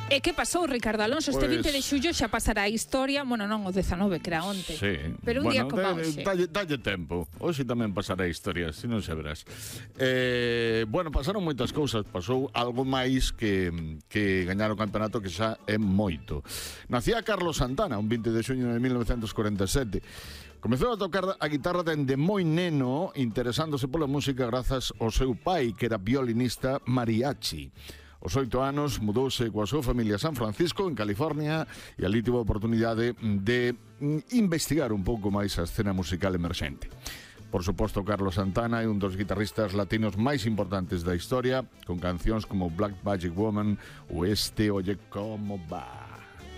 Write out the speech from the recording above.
E que pasou, Ricardo Alonso? Este Pois- 20 de xullo xa pasará a historia, bueno, non o 19, que era onte. Sí. Pero un día como hoxe. Dalle tempo. Hoxe tamén pasará a historia, se non se verás. Bueno, pasaron moitas cousas. Pasou algo máis que gañar o campeonato, que xa é moito. Nacía Carlos Santana, un 20 de xuño de 1947. Comezou a tocar a guitarra dende moi neno, interesándose pola música grazas ao seu pai, que era violinista mariachi. Aos 8 anos mudouse coa súa familia a San Francisco, en California, e ali tivo a oportunidade de investigar un pouco máis a escena musical emerxente. Por suposto, Carlos Santana é un dos guitarristas latinos máis importantes da historia, con cancións como Black Magic Woman ou este Oye Como Va.